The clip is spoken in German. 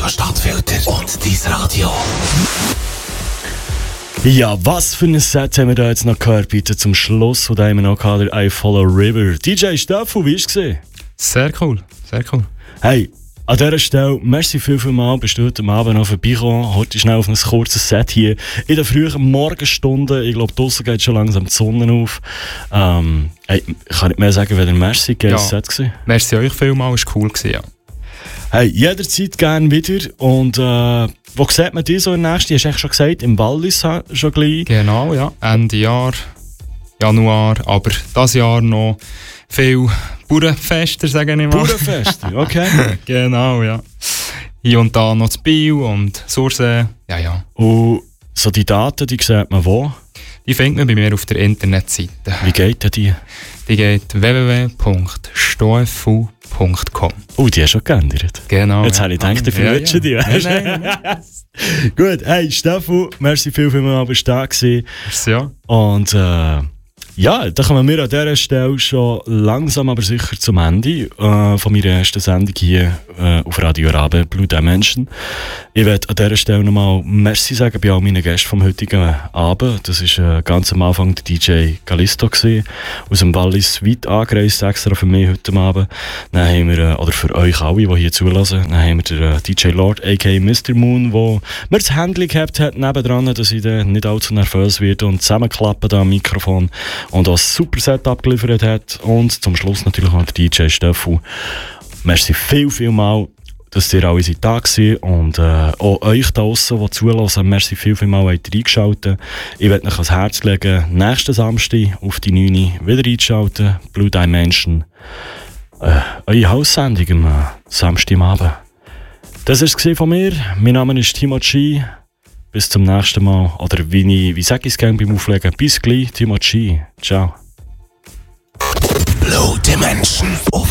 Radio Stadtfilter und dein Radio. Ja, was für ein Set haben wir da jetzt noch gehört, bitte zum Schluss von dem noch gehabt, I Follow River. DJ Steffu, wie war es? Sehr cool, sehr cool. Hey, an dieser Stelle, merci vielmals, bist du heute Abend noch vorbeigekommen. Heute schnell auf ein kurzes Set hier in den frühen Morgenstunden. Ich glaube, draussen geht schon langsam die Sonne auf. Hey, ich kann nicht mehr sagen, wenn merci, geiles Set gewesen. Merci euch vielmals, es war cool gewesen, ja. Hey, jederzeit gerne wieder. Und wo sieht man dich so im nächsten? Hast du eigentlich schon gesagt, im Wallis schon gleich? Genau, ja. Ende Jahr, Januar, aber dieses Jahr noch viel Bauernfester, sage ich mal. Bauernfester, okay. Genau, ja. Hier und da noch das Biel und Sursee, ja. Und so die Daten, die sieht man wo? Die findet man bei mir auf der Internetseite. Wie geht denn die? Die geht www.stoefu.com. Oh, die hast du schon geändert. Genau. Jetzt habe ich gedacht, ich verwünsche die. Nein. Gut, hey Steffu, merci vielmals, bist du da gewesen. Merci, ja. Und ja, da kommen wir an dieser Stelle schon langsam aber sicher zum Ende von meiner ersten Sendung hier auf Radio Rabe, Blue Dimension. Ich werde an dieser Stelle nochmal Merci sagen bei all meinen Gästen vom heutigen Abend. Das war ganz am Anfang der DJ Callisto gewesen, aus dem Wallis weit angereist, extra für mich heute Abend. Dann haben wir, oder für euch alle, die hier zulassen, dann haben wir den DJ Lord, a.k.a. Mr. Moon, der mir das Handy gehabt hat, nebendran, dass ich dann nicht allzu nervös werde und zusammenklappen da am Mikrofon und auch ein super Set abgeliefert hat. Und zum Schluss natürlich auch der DJ Steffu. Merci vielmals, dass ihr alle da gewesen und auch euch da draussen, die zulassen, merci vielmals, habt ihr eingeschaltet. Ich werde euch ans Herz legen, nächsten Samstag auf die 9 Uhr wieder einzuschalten. Blue Dimension. Eure Haussendung am Samstagabend. Das war es von mir. Mein Name ist Timo G. Bis zum nächsten Mal. Oder wie sage ich es gerne beim Auflegen? Bis gleich, Timo G. Ciao. Blue Dimension.